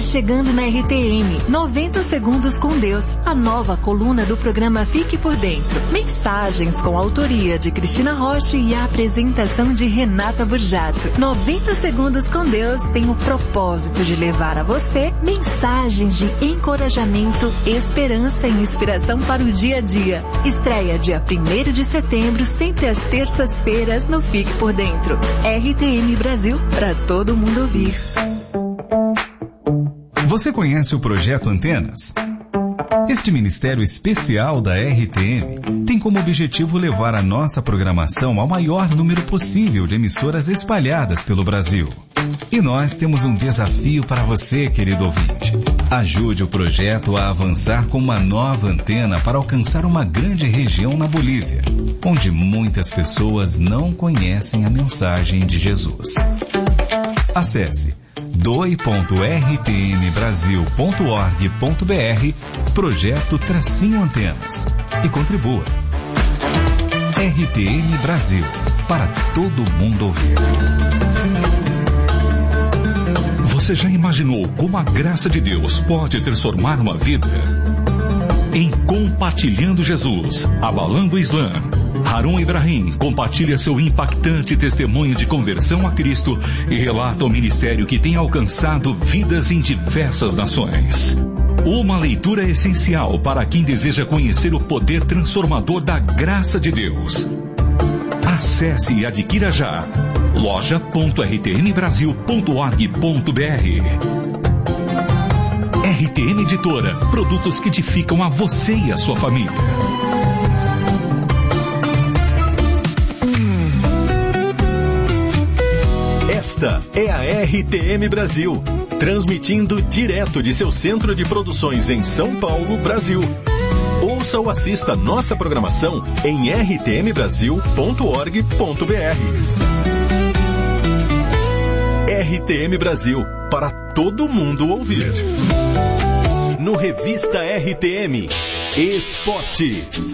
chegando na RTM, 90 Segundos com Deus, a nova coluna do programa Fique por Dentro. Mensagens com a autoria de Cristina Rocha e a apresentação de Renata Burjato. 90 Segundos com Deus tem o propósito de levar a você mensagens de encorajamento, esperança e inspiração para o dia a dia. Estreia dia 1º de setembro, sempre às terças-feiras no Fique por Dentro. RTM Brasil, para todo mundo ouvir. Você conhece o Projeto Antenas? Este ministério especial da RTM tem como objetivo levar a nossa programação ao maior número possível de emissoras espalhadas pelo Brasil. E nós temos um desafio para você, querido ouvinte. Ajude o projeto a avançar com uma nova antena para alcançar uma grande região na Bolívia, onde muitas pessoas não conhecem a mensagem de Jesus. Acesse doi.rtmbrasil.org.br Projeto-Antenas e contribua. RTM Brasil, para todo mundo ouvir. Você já imaginou como a graça de Deus pode transformar uma vida? Em Compartilhando Jesus, Abalando o Islã, Harun Ibrahim compartilha seu impactante testemunho de conversão a Cristo e relata o ministério que tem alcançado vidas em diversas nações. Uma leitura essencial para quem deseja conhecer o poder transformador da graça de Deus. Acesse e adquira já loja.rtmbrasil.org.br. RTM Editora, produtos que edificam a você e a sua família. Esta é a RTM Brasil, transmitindo direto de seu centro de produções em São Paulo, Brasil. Ouça ou assista nossa programação em rtmbrasil.org.br. RTM Brasil, para todo mundo ouvir. No Revista RTM, Esportes.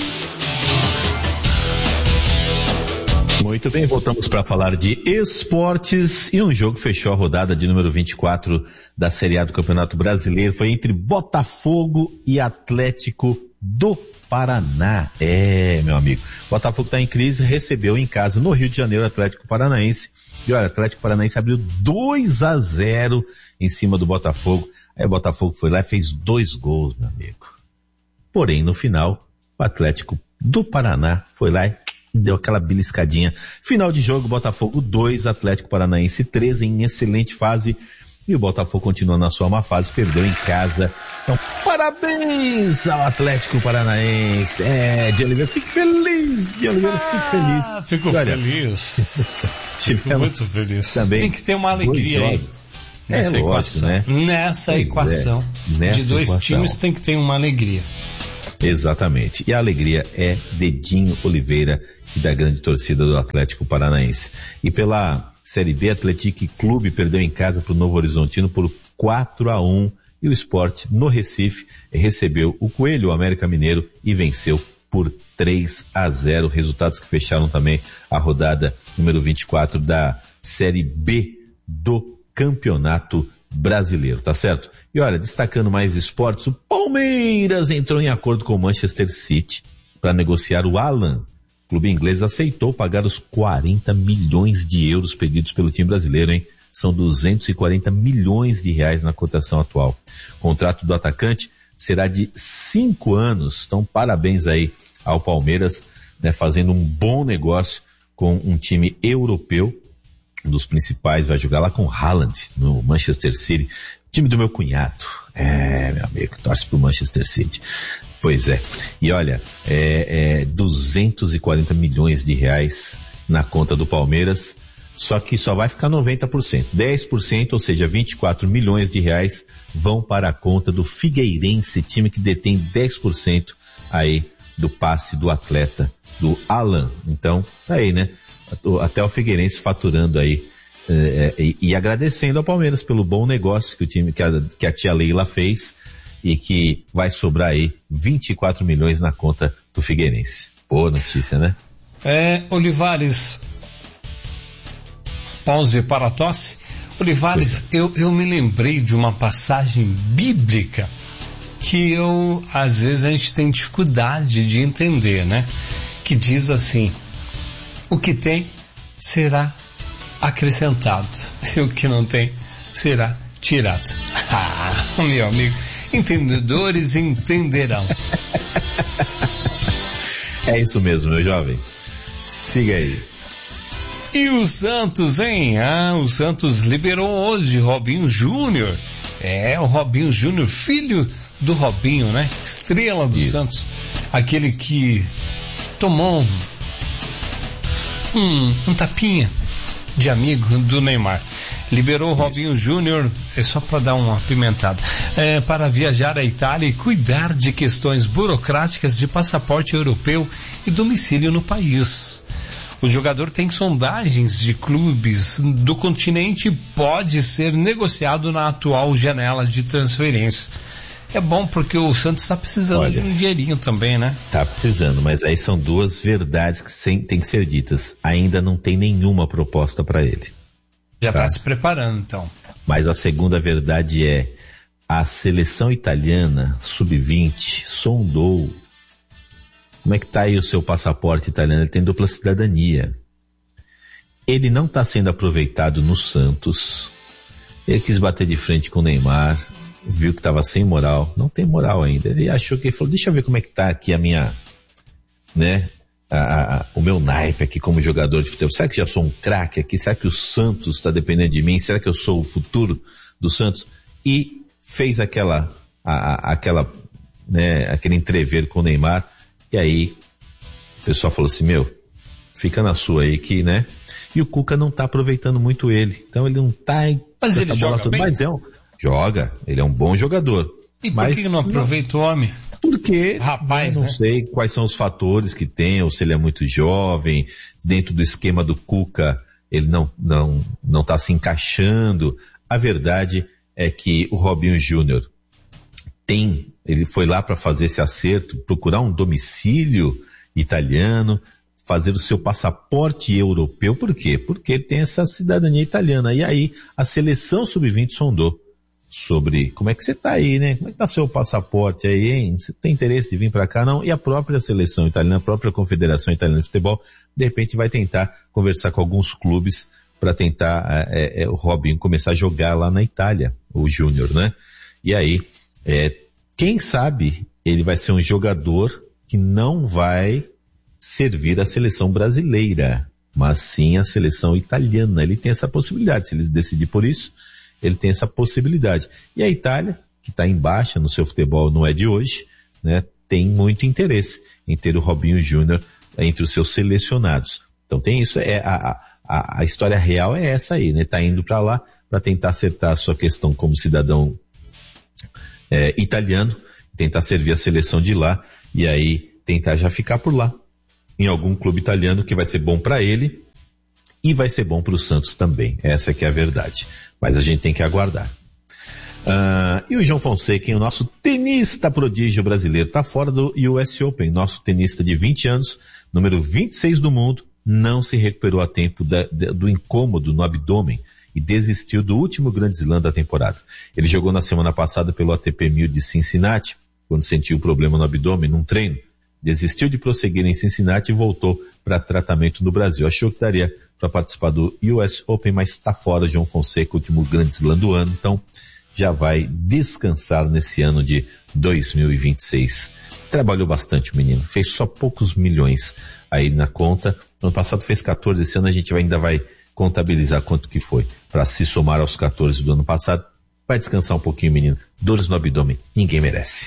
Muito bem, voltamos para falar de esportes e um jogo fechou a rodada de número 24 da Série A do Campeonato Brasileiro. Foi entre Botafogo e Atlético do Paraná. Meu amigo, Botafogo está em crise, recebeu em casa no Rio de Janeiro o Atlético Paranaense. E olha, o Atlético Paranaense abriu 2-0 em cima do Botafogo. Aí o Botafogo foi lá e fez 2 gols, meu amigo. Porém, no final, o Atlético do Paraná foi lá e deu aquela beliscadinha. Final de jogo, Botafogo 2, Atlético Paranaense 3, em excelente fase. E o Botafogo continua na sua má fase, perdeu em casa. Então, parabéns ao Atlético Paranaense. De Oliveira, fique feliz. De Oliveira, fique feliz. Fico feliz. Fico muito feliz. Também tem que ter uma alegria aí. Nessa equação. Né? Nessa equação. De dois times tem que ter uma alegria. Exatamente. E a alegria é Dedinho Oliveira e da grande torcida do Atlético Paranaense. E pela Série B, Atlético Clube perdeu em casa para o Novo Horizontino por 4-1 e o Sport no Recife recebeu o Coelho, o América Mineiro, e venceu por 3-0. Resultados que fecharam também a rodada número 24 da Série B do Campeonato Brasileiro, tá certo? E olha, destacando mais esportes, o Palmeiras entrou em acordo com o Manchester City para negociar o Alan. O clube inglês aceitou pagar os 40 milhões de euros pedidos pelo time brasileiro, hein? São 240 milhões de reais na cotação atual. O contrato do atacante será de 5 anos. Então, parabéns aí ao Palmeiras, né, fazendo um bom negócio com um time europeu, um dos principais, vai jogar lá com Haaland, no Manchester City. Time do meu cunhado. Meu amigo, torce pro Manchester City. Pois é. E olha, 240 milhões de reais na conta do Palmeiras, só que só vai ficar 90%. 10%, ou seja, 24 milhões de reais, vão para a conta do Figueirense, time que detém 10% aí do passe do atleta, do Alan. Então, tá aí, né? Até o Figueirense faturando aí, e agradecendo ao Palmeiras pelo bom negócio que o time, que a tia Leila fez, e que vai sobrar aí 24 milhões na conta do Figueirense. Boa notícia, né? Olivares, pause para a tosse. Olivares, eu me lembrei de uma passagem bíblica que às vezes a gente tem dificuldade de entender, né? Que diz assim: o que tem será acrescentado, e o que não tem será tirado. Meu amigo, entendedores entenderão. É isso mesmo, meu jovem. Siga aí. E o Santos, hein? O Santos liberou hoje Robinho Júnior. O Robinho Júnior, filho do Robinho, né? Estrela do Santos. Aquele que tomou um tapinha de amigo do Neymar. Liberou o Robinho Júnior, só para dar uma apimentada, para viajar à Itália e cuidar de questões burocráticas de passaporte europeu e domicílio no país. O jogador tem sondagens de clubes do continente e pode ser negociado na atual janela de transferência. É bom porque o Santos está precisando de um dinheirinho também, né? Tá precisando, mas aí são duas verdades que têm que ser ditas. Ainda não tem nenhuma proposta para ele. Já está se preparando, então. Mas a segunda verdade é: a seleção italiana sub-20 sondou. Como é que está aí o seu passaporte italiano? Ele tem dupla cidadania. Ele não está sendo aproveitado no Santos. Ele quis bater de frente com o Neymar, viu que estava sem moral. Não tem moral ainda. Ele achou que ele falou: deixa eu ver como é que está aqui a minha, né? O meu naipe aqui como jogador de futebol. Será que já sou um craque aqui? Será que o Santos está dependendo de mim? Será que eu sou o futuro do Santos? E fez aquele entrever com o Neymar. E aí o pessoal falou assim: fica na sua aí que, né? E o Cuca não tá aproveitando muito ele. Então ele não tá... Mas ele joga bem? Mas joga. Ele é um bom jogador. E por que não aproveita o homem? Porque, rapaz, não sei quais são os fatores que tem, ou se ele é muito jovem, dentro do esquema do Cuca, ele não tá se encaixando. A verdade é que o Robinho Júnior ele foi lá para fazer esse acerto, procurar um domicílio italiano, fazer o seu passaporte europeu. Por quê? Porque ele tem essa cidadania italiana. E aí a seleção sub-20 sondou sobre como é que você tá aí, né? Como é que tá seu passaporte aí, hein? Você tem interesse de vir para cá, não? E a própria seleção italiana, a própria Confederação Italiana de Futebol, de repente vai tentar conversar com alguns clubes para tentar o Robinho começar a jogar lá na Itália, o Júnior, né? E aí, quem sabe ele vai ser um jogador que não vai servir a seleção brasileira, mas sim a seleção italiana. Ele tem essa possibilidade, se ele decidir por isso, ele tem essa possibilidade. E a Itália, que está em baixa no seu futebol, não é de hoje, né, tem muito interesse em ter o Robinho Júnior entre os seus selecionados. Então tem isso, a história real é essa aí, né? Tá indo para lá para tentar acertar a sua questão como cidadão italiano, tentar servir a seleção de lá e aí tentar já ficar por lá, em algum clube italiano que vai ser bom para ele e vai ser bom para o Santos também. Essa que é a verdade. Mas a gente tem que aguardar. E o João Fonseca, o nosso tenista prodígio brasileiro, está fora do US Open. Nosso tenista de 20 anos, número 26 do mundo, não se recuperou a tempo do incômodo no abdômen e desistiu do último grande slam da temporada. Ele jogou na semana passada pelo ATP 1000 de Cincinnati, quando sentiu problema no abdômen num treino. Desistiu de prosseguir em Cincinnati e voltou para tratamento no Brasil. Achou que daria para participar do US Open, mas está fora. João Fonseca, último grande slam do ano, então já vai descansar nesse ano de 2026. Trabalhou bastante o menino, fez só poucos milhões aí na conta. No ano passado fez 14, esse ano a gente ainda vai contabilizar quanto que foi, para se somar aos 14 do ano passado. Vai descansar um pouquinho, menino. Dores no abdômen, ninguém merece.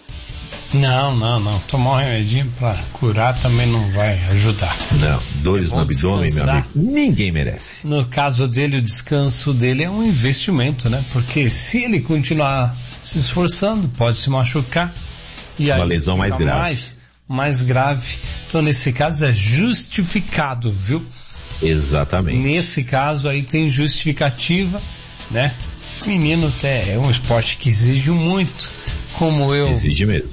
Não. Tomar um remedinho pra curar também não vai ajudar. Não, dores no abdômen, meu amigo, ninguém merece. No caso dele, o descanso dele é um investimento, né? Porque se ele continuar se esforçando, pode se machucar. E uma lesão mais grave. Mais grave. Então, nesse caso, é justificado, viu? Exatamente. Nesse caso aí tem justificativa, né? Menino é um esporte que exige muito. Como eu... Exige mesmo.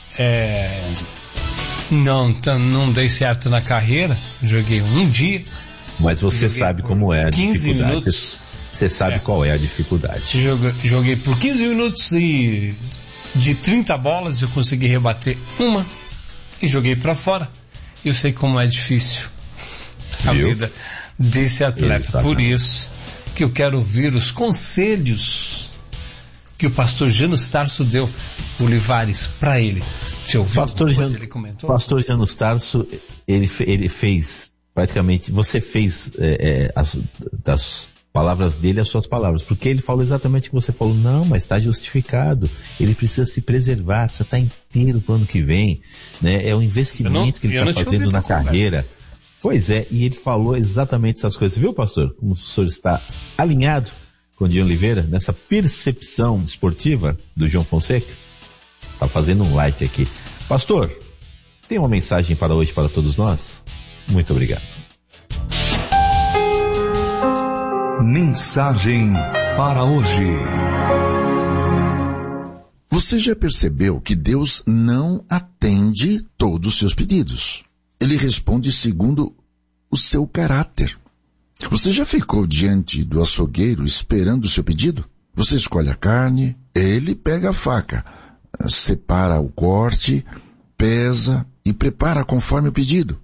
Não dei certo na carreira, joguei um dia. Mas você sabe como é a 15 minutos você sabe qual é a dificuldade. Joguei por 15 minutos e de 30 bolas eu consegui rebater uma e joguei para fora. Eu sei como é difícil a vida desse atleta. Por isso que eu quero ouvir os conselhos que o pastor Janus Tarso deu, o Olivares, para ele. Você ouviu? Ele comentou? Pastor Janus Tarso, ele fez praticamente, você fez das palavras dele as suas palavras, porque ele falou exatamente o que você falou. Não, mas está justificado, ele precisa se preservar, precisa estar inteiro para o ano que vem, né? É um investimento que ele está fazendo na carreira. Pois é, e ele falou exatamente essas coisas, viu, pastor? Como o senhor está alinhado com o Dinho Oliveira, nessa percepção esportiva do João Fonseca? Está fazendo um like aqui. Pastor, tem uma mensagem para hoje para todos nós? Muito obrigado. Mensagem para hoje. Você já percebeu que Deus não atende todos os seus pedidos? Ele responde segundo o seu caráter. Você já ficou diante do açougueiro esperando o seu pedido? Você escolhe a carne, ele pega a faca, separa o corte, pesa e prepara conforme o pedido.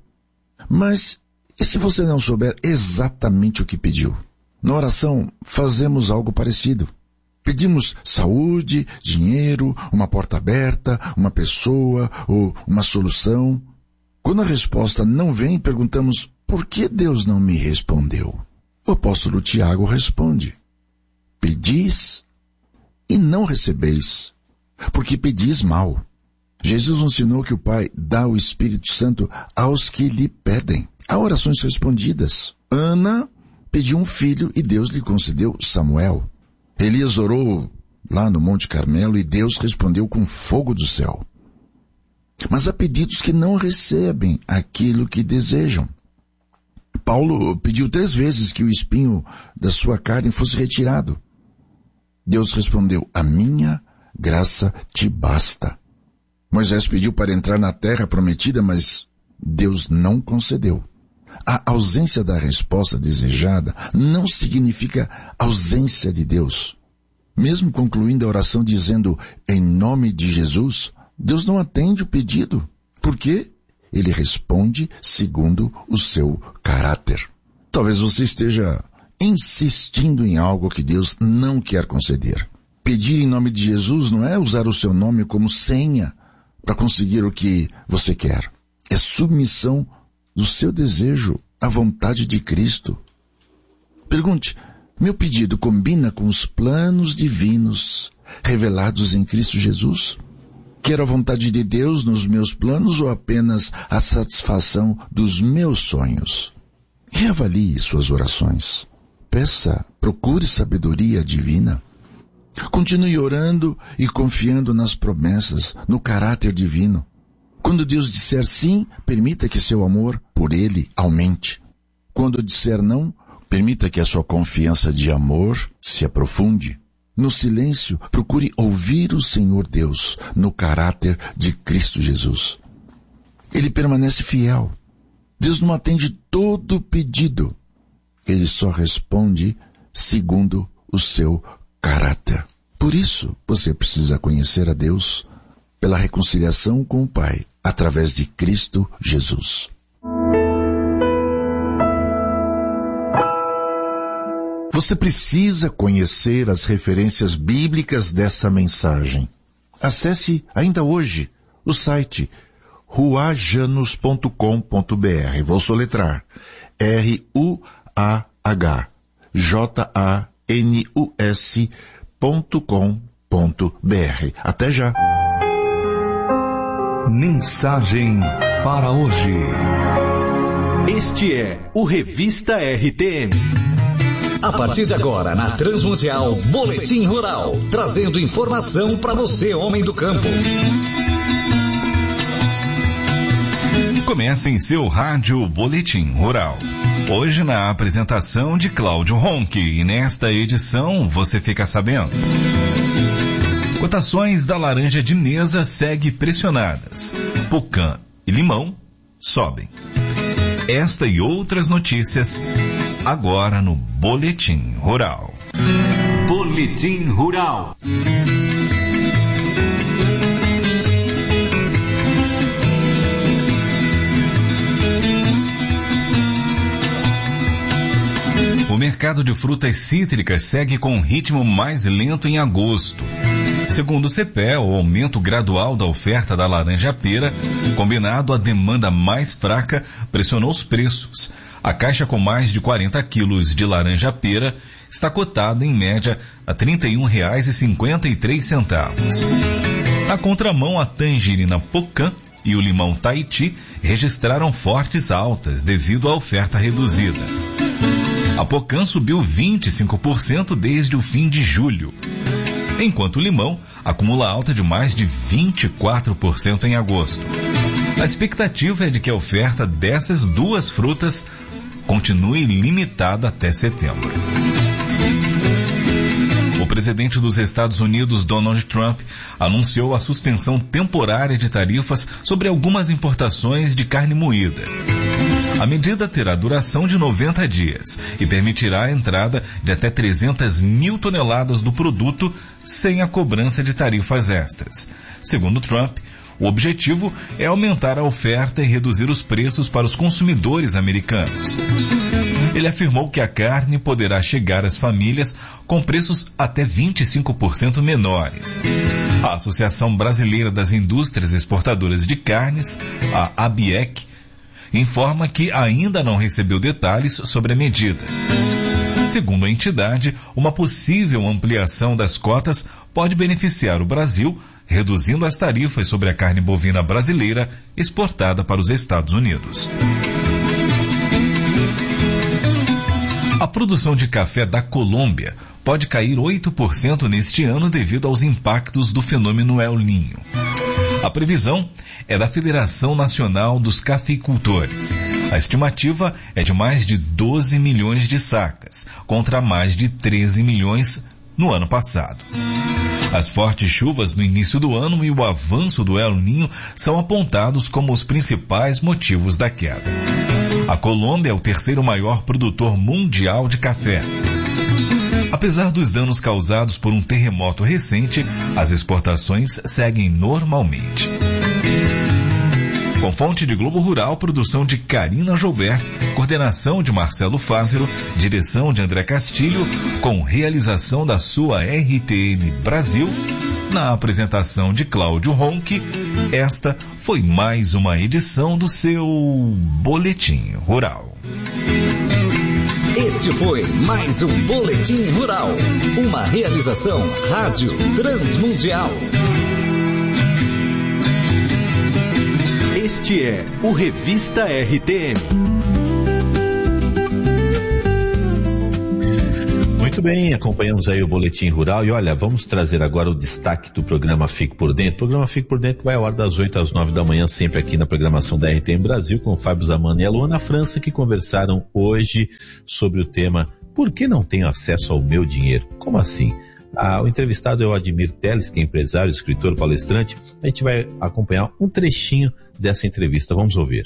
Mas e se você não souber exatamente o que pediu? Na oração, fazemos algo parecido. Pedimos saúde, dinheiro, uma porta aberta, uma pessoa ou uma solução. Quando a resposta não vem, perguntamos, por que Deus não me respondeu? O apóstolo Tiago responde, pedis e não recebeis, porque pedis mal. Jesus ensinou que o Pai dá o Espírito Santo aos que lhe pedem. Há orações respondidas. Ana pediu um filho e Deus lhe concedeu Samuel. Elias orou lá no Monte Carmelo e Deus respondeu com fogo do céu. Mas há pedidos que não recebem aquilo que desejam. Paulo pediu 3 vezes que o espinho da sua carne fosse retirado. Deus respondeu, a minha graça te basta. Moisés pediu para entrar na terra prometida, mas Deus não concedeu. A ausência da resposta desejada não significa ausência de Deus. Mesmo concluindo a oração dizendo, em nome de Jesus, Deus não atende o pedido. Por quê? Ele responde segundo o seu caráter. Talvez você esteja insistindo em algo que Deus não quer conceder. Pedir em nome de Jesus não é usar o seu nome como senha para conseguir o que você quer. É submissão do seu desejo à vontade de Cristo. Pergunte, meu pedido combina com os planos divinos revelados em Cristo Jesus? Quero a vontade de Deus nos meus planos ou apenas a satisfação dos meus sonhos? Reavalie suas orações. Peça, procure sabedoria divina. Continue orando e confiando nas promessas, no caráter divino. Quando Deus disser sim, permita que seu amor por Ele aumente. Quando disser não, permita que a sua confiança de amor se aprofunde. No silêncio, procure ouvir o Senhor Deus no caráter de Cristo Jesus. Ele permanece fiel. Deus não atende todo pedido. Ele só responde segundo o seu caráter. Por isso, você precisa conhecer a Deus pela reconciliação com o Pai, através de Cristo Jesus. Você precisa conhecer as referências bíblicas dessa mensagem. Acesse ainda hoje o site ruajanus.com.br. Vou soletrar. ruajanus.com.br. Até já. Mensagem para hoje. Este é o Revista RTM. A partir de agora, na Transmundial, Boletim Rural, trazendo informação para você, homem do campo. Começa em seu rádio Boletim Rural. Hoje na apresentação de Cláudio Ronque, e nesta edição você fica sabendo. Cotações da laranja de mesa seguem pressionadas. Pocã e limão sobem. Esta e outras notícias agora no Boletim Rural. Boletim Rural. O mercado de frutas cítricas segue com um ritmo mais lento em agosto. Segundo o CEPE, o aumento gradual da oferta da laranja-pera, combinado à demanda mais fraca, pressionou os preços. A caixa com mais de 40 quilos de laranja-pera está cotada em média a R$ 31,53. Na contramão, a tangerina Pocã e o limão Tahiti registraram fortes altas devido à oferta reduzida. A Pocã subiu 25% desde o fim de julho, enquanto o limão acumula alta de mais de 24% em agosto. A expectativa é de que a oferta dessas duas frutas continue limitada até setembro. O presidente dos Estados Unidos, Donald Trump, anunciou a suspensão temporária de tarifas sobre algumas importações de carne moída. A medida terá duração de 90 dias e permitirá a entrada de até 300 mil toneladas do produto sem a cobrança de tarifas extras. Segundo Trump, o objetivo é aumentar a oferta e reduzir os preços para os consumidores americanos. Ele afirmou que a carne poderá chegar às famílias com preços até 25% menores. A Associação Brasileira das Indústrias Exportadoras de Carnes, a ABIEC, informa que ainda não recebeu detalhes sobre a medida. Segundo a entidade, uma possível ampliação das cotas pode beneficiar o Brasil, reduzindo as tarifas sobre a carne bovina brasileira exportada para os Estados Unidos. A produção de café da Colômbia pode cair 8% neste ano devido aos impactos do fenômeno El Niño. A previsão é da Federação Nacional dos Cafeicultores. A estimativa é de mais de 12 milhões de sacas, contra mais de 13 milhões no ano passado. As fortes chuvas no início do ano e o avanço do El Niño são apontados como os principais motivos da queda. A Colômbia é o terceiro maior produtor mundial de café. Apesar dos danos causados por um terremoto recente, as exportações seguem normalmente. Com fonte de Globo Rural, produção de Karina Joubert, coordenação de Marcelo Fávero, direção de André Castilho, com realização da sua RTM Brasil, na apresentação de Cláudio Ronque, esta foi mais uma edição do seu Boletim Rural. Este foi mais um Boletim Rural, uma realização Rádio Transmundial. Este é o Revista RTM. Muito bem, acompanhamos aí o Boletim Rural e olha, vamos trazer agora o destaque do programa Fique por Dentro. O programa Fique por Dentro vai ao ar das 8 às 9 da manhã, sempre aqui na programação da RTM Brasil, com o Fábio Zamano e a Luana França, que conversaram hoje sobre o tema Por que não tenho acesso ao meu dinheiro? Como assim? O entrevistado é o Admir Teles, que é empresário, escritor, palestrante. A gente vai acompanhar um trechinho dessa entrevista. Vamos ouvir.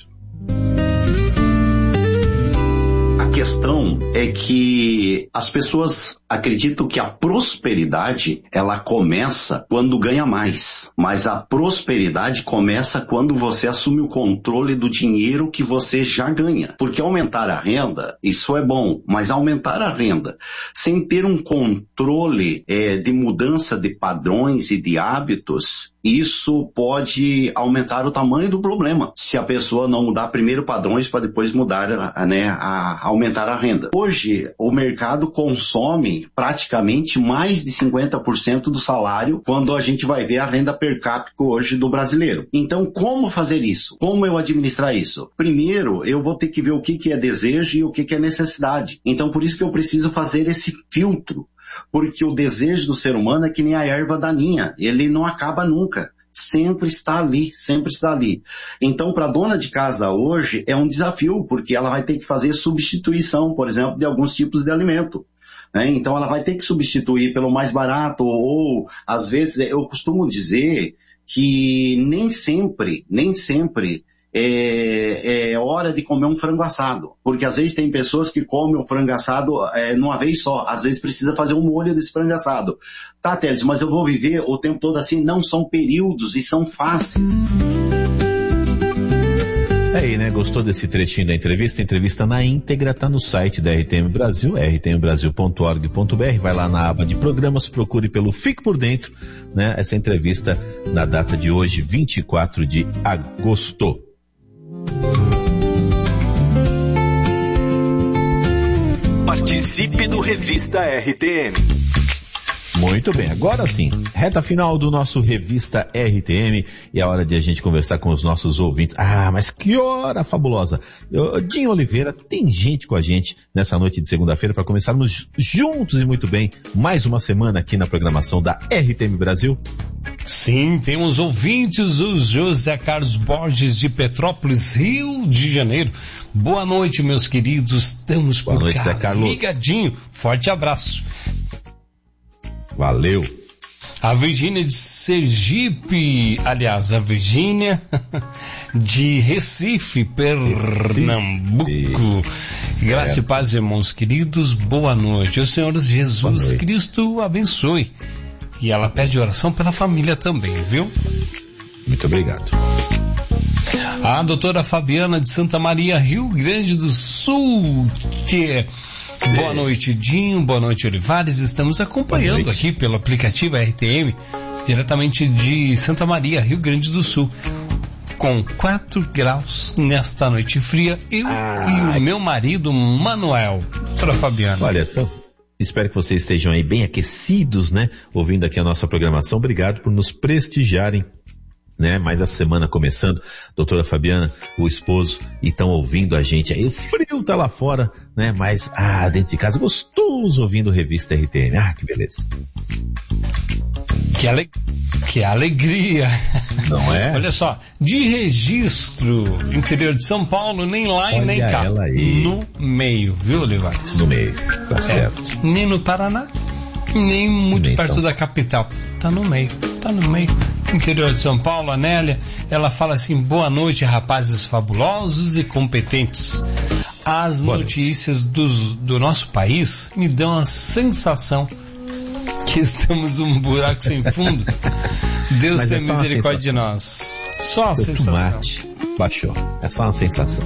A questão é que as pessoas acreditam que a prosperidade, ela começa quando ganha mais. Mas a prosperidade começa quando você assume o controle do dinheiro que você já ganha. Porque aumentar a renda, isso é bom, mas aumentar a renda sem ter um controle de mudança de padrões e de hábitos, isso pode aumentar o tamanho do problema. Se a pessoa não mudar primeiro padrões para depois mudar, aumentar a renda. Hoje, o mercado consome praticamente mais de 50% do salário quando a gente vai ver a renda per capita hoje do brasileiro. Então, como fazer isso? Como eu administrar isso? Primeiro, eu vou ter que ver o que é desejo e o que é necessidade. Então, por isso que eu preciso fazer esse filtro. Porque o desejo do ser humano é que nem a erva daninha. Ele não acaba nunca. Sempre está ali, sempre está ali. Então, para a dona de casa hoje, é um desafio, porque ela vai ter que fazer substituição, por exemplo, de alguns tipos de alimento. Então, ela vai ter que substituir pelo mais barato, ou, às vezes, eu costumo dizer que nem sempre é hora de comer um frango assado. Porque às vezes tem pessoas que comem o frango assado numa vez só. Às vezes precisa fazer um molho desse frango assado. Tá, Teles, mas eu vou viver o tempo todo assim? Não, são períodos e são fases. Aí, né? Gostou desse trechinho da entrevista? A entrevista na íntegra tá no site da RTM Brasil, rtmbrasil.org.br. Vai lá na aba de programas, procure pelo Fique por Dentro, né? Essa entrevista na data de hoje, 24 de agosto. Participe do Revista RTM. Muito bem, agora sim, reta final do nosso Revista RTM e é hora de a gente conversar com os nossos ouvintes. Ah, mas que hora fabulosa! Dinho Oliveira, tem gente com a gente nessa noite de segunda-feira para começarmos juntos e muito bem mais uma semana aqui na programação da RTM Brasil. Sim, temos ouvintes, o José Carlos Borges de Petrópolis, Rio de Janeiro. Boa noite, meus queridos, estamos por Boa noite, cá, Zé Carlos. ligadinho, forte abraço. Valeu. A Virgínia de Sergipe, aliás, a Virgínia de Recife, Pernambuco. Graça e paz, irmãos queridos, boa noite. O Senhor Jesus Cristo abençoe. E ela pede oração pela família também, viu? Muito obrigado. A doutora Fabiana de Santa Maria, Rio Grande do Sul, boa noite, Dinho, boa noite, Olivares. Estamos acompanhando aqui pelo aplicativo RTM, diretamente de Santa Maria, Rio Grande do Sul, com 4 graus nesta noite fria, eu e o meu marido, Manuel. Doutora Fabiana. Olha, espero que vocês estejam aí bem aquecidos, né? Ouvindo aqui a nossa programação. Obrigado por nos prestigiarem, né? Mais a semana começando. Doutora Fabiana, o esposo, e estão ouvindo a gente aí. O frio tá lá fora, né? Mas, dentro de casa, gostoso ouvindo Revista RTM. Que beleza. Que alegria. Não é? Olha só, de Registro, interior de São Paulo, nem lá e nem cá. No meio, viu, Olivares? No meio, tá certo. Nem no Paraná, nem muito nem perto da capital. Tá no meio. Interior de São Paulo, a Nélia, ela fala assim: boa noite, rapazes fabulosos e competentes. As notícias do nosso país me dão a sensação que estamos um buraco sem fundo. Deus tenha misericórdia de nós. Só a sensação. Tomate baixou. É só uma sensação.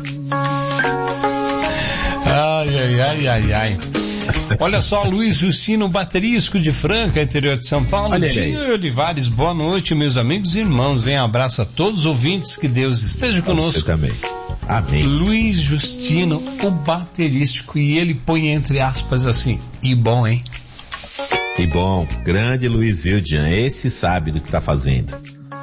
Ai. Olha só, Luiz Justino Baterisco de Franca, interior de São Paulo. Dinho e Olivares, boa noite, meus amigos e irmãos. Um abraço a todos os ouvintes, que Deus esteja conosco. Você também. Amém. Luiz Justino, o baterístico, e ele põe entre aspas assim: e bom, hein? Que bom, grande Luiz Ildian, esse sabe do que está fazendo.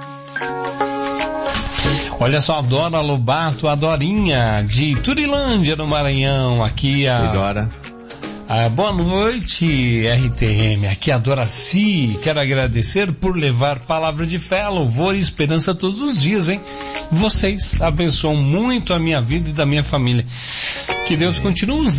Olha só, a Dora Lobato, a Dorinha, de Turilândia, no Maranhão, aqui a... Oi, Dora. Boa noite, RTM, aqui a Doraci. Quero agradecer por levar palavra de fé, louvor e esperança todos os dias, hein? Vocês abençoam muito a minha vida e da minha família. Que Deus continue usando